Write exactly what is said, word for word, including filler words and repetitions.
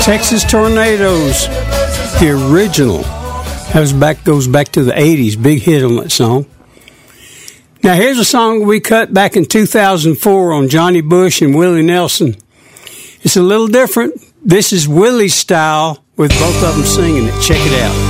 Texas Tornadoes, the original. That was back, goes back to the eighties, big hit on that song. Now here's a song we cut back in two thousand four on Johnny Bush and Willie Nelson. It's a little different. This is Willie's style with both of them singing it. Check it out.